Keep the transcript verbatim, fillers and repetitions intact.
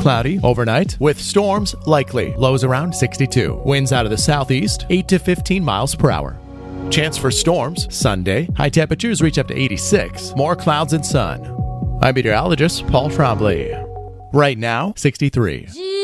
cloudy overnight with storms likely. Lows around sixty-two. Winds out of the southeast, eight to fifteen miles per hour. Chance for storms Sunday. High temperatures reach up to eighty-six. More clouds and sun. I'm meteorologist Paul Trombley. Right now, sixty-three.